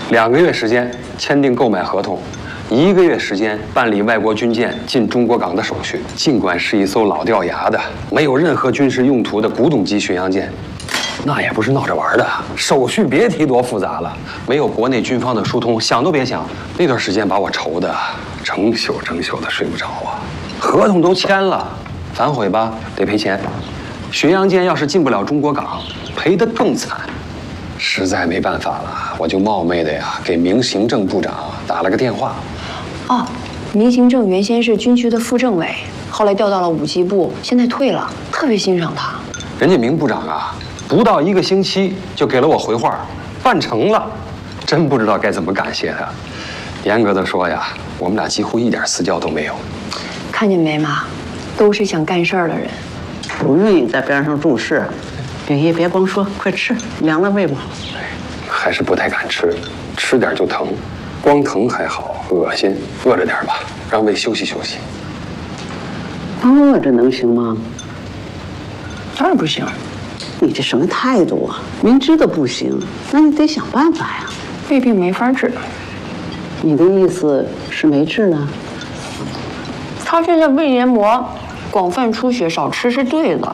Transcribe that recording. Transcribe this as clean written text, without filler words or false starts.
2个月时间签订购买合同，1个月时间办理外国军舰进中国港的手续。尽管是一艘老掉牙的、没有任何军事用途的古董级巡洋舰，那也不是闹着玩的，手续别提多复杂了。没有国内军方的疏通，想都别想。那段时间把我愁的整宿的睡不着啊。合同都签了，反悔吧得赔钱。巡洋舰要是进不了中国港，赔得更惨。实在没办法了，我就冒昧的呀给明行政部长打了个电话。 哦，明行政原先是军区的副政委，后来调到了武机部，现在退了，特别欣赏他。 人家明部长啊，不到1个星期就给了我回话，办成了，真不知道该怎么感谢他。严格的说呀，我们俩几乎一点私交都没有。 看见没妈，都是想干事儿的人。 不用你在边上注视，冰姨别光说，快吃，凉了胃不好。 还是不太敢吃，吃点就疼，光疼还好，恶心，饿着点吧，让胃休息休息。 饿着能行吗？ 当然不行， 你这什么态度啊？明知道不行，那你得想办法呀。 胃病没法治。 你的意思是没治呢？ 他现在胃黏膜广泛出血，少吃是对的。